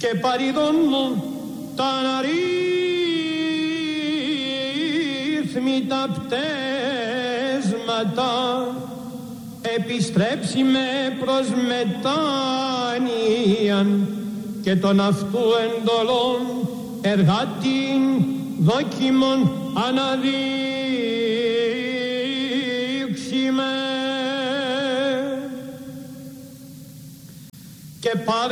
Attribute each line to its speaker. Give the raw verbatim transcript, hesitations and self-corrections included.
Speaker 1: και παριδών μου τα αναρρύθμιτα πτέσματα επιστρέψει με προς μετάνοιαν και τον αυτού εντολών εργάτην δόκιμον αναδείξει με και πάρε